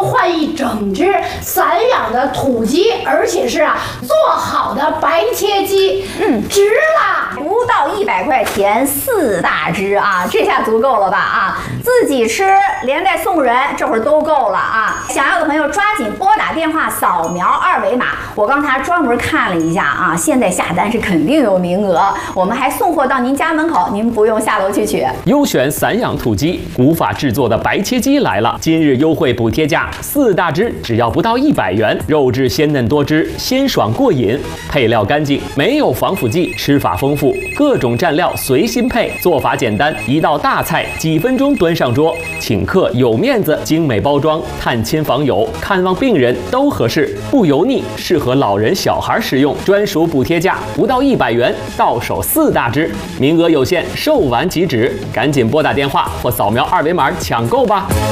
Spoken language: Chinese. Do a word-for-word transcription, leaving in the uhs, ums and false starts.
换一整只散养的土鸡，而且是啊做好的白切鸡，嗯，值啦！ 不到一百块钱四大只啊，这下足够了吧啊？自己吃连带送人，这会儿都够了啊！想要的朋友抓紧拨打电话，扫描二维码。我刚才专门看了一下啊，现在下单是肯定有名额，我们还送货到您家门口，您不用下楼去取。 优选散养土鸡，古法制作的白切鸡来了！今日优惠补贴价，四大只只要不到一百元，肉质鲜嫩多汁，鲜爽过瘾，配料干净，没有防腐剂，吃法丰富，各种蘸料随心配，做法简单，一道大菜几分钟端上桌，请客有面子，精美包装，探亲访友、看望病人都合适，不油腻，适合老人小孩食用，专属补贴价不到一百元，到手四大只，名额有限，售完即止，赶紧拨打电话或扫描二维码抢购吧。